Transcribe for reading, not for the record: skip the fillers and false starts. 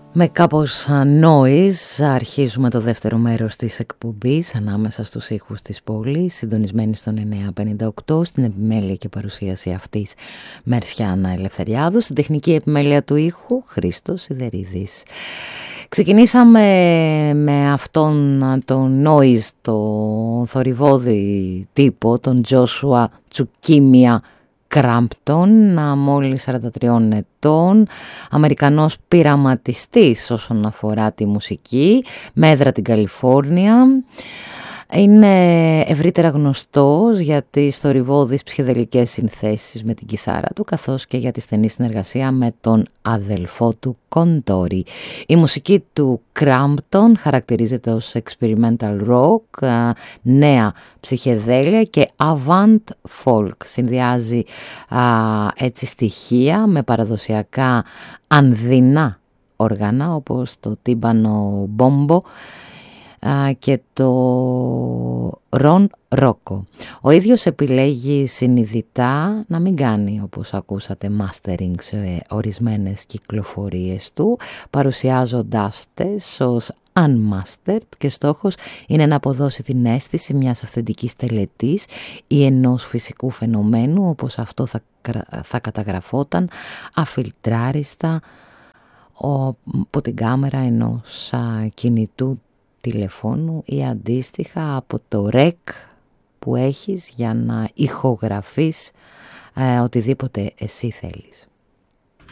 Με κάπως noise αρχίζουμε το δεύτερο μέρος της εκπομπής ανάμεσα στους ήχους της πόλης, συντονισμένη στον 958, στην επιμέλεια και παρουσίαση αυτής Μερσιάνα Ελευθεριάδου, στην τεχνική επιμέλεια του ήχου Χρήστος Σιδερίδης. Ξεκινήσαμε με αυτόν τον noise, τον θορυβόδη τύπο, τον Joshua Τσουκίμια Κράμπτον, μόλις 43 ετών, Αμερικανός πειραματιστής όσον αφορά τη μουσική, με έδρα την Καλιφόρνια. Είναι ευρύτερα γνωστός για τις θορυβώδεις ψυχεδελικές συνθέσεις με την κιθάρα του, καθώς και για τη στενή συνεργασία με τον αδελφό του Κοντόρι. Η μουσική του Κράμπτον χαρακτηρίζεται ως experimental rock, νέα ψυχεδέλεια και avant folk. Συνδυάζει έτσι στοιχεία με παραδοσιακά ανδινά όργανα όπως το τίμπανο μπόμπο και το Ρον Ρόκο. Ο ίδιος επιλέγει συνειδητά να μην κάνει, όπως ακούσατε, mastering σε ορισμένες κυκλοφορίες του, παρουσιάζοντάς τες ως unmastered, και στόχος είναι να αποδώσει την αίσθηση μιας αυθεντικής τελετής ή ενός φυσικού φαινομένου, όπως αυτό θα καταγραφόταν αφιλτράριστα από την κάμερα ενός κινητού τηλεφώνου ή αντίστοιχα από το ρεκ που έχεις για να ηχογραφείς οτιδήποτε εσύ θέλεις.